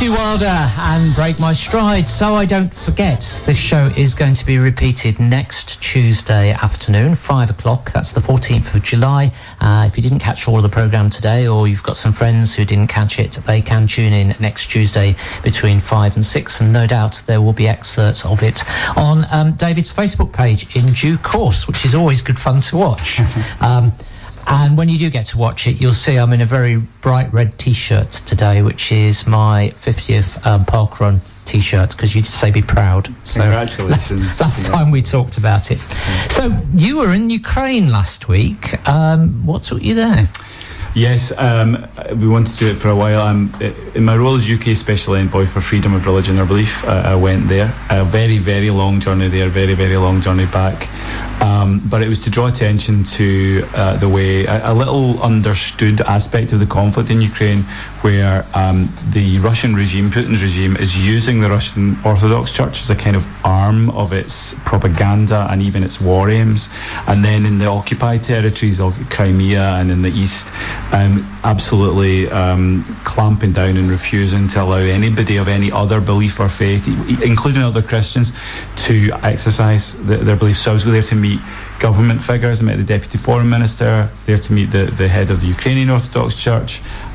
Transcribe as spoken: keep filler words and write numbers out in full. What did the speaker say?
Matthew Wilder and Break My Stride. So I don't forget, this show is going to be repeated next Tuesday afternoon, five o'clock. That's the fourteenth of July. Uh, if you didn't catch all of the programme today, or you've got some friends who didn't catch it, they can tune in next Tuesday between five and six, and no doubt there will be excerpts of it on um, David's Facebook page in due course, which is always good fun to watch. um, And when you do get to watch it, you'll see I'm in a very bright red T-shirt today, which is my fiftieth um, Parkrun T-shirt, because you did say be proud. So congratulations. Last, last time we talked about it. Yeah. So you were in Ukraine last week. Um, what took you there? Yes, um, we wanted to do it for a while. I'm, in my role as U K Special Envoy for Freedom of Religion or Belief, uh, I went there. A very, very long journey there, very, very long journey back. Um, but it was to draw attention to uh, the way, a, a little understood aspect of the conflict in Ukraine, where um, the Russian regime, Putin's regime, is using the Russian Orthodox Church as a kind of arm of its propaganda and even its war aims. And then in the occupied territories of Crimea and in the east, Um, absolutely um, clamping down and refusing to allow anybody of any other belief or faith, including other Christians, to exercise the, their beliefs. So I was there to meet government figures. I met the Deputy Foreign Minister, there to meet the, the head of the Ukrainian Orthodox Church,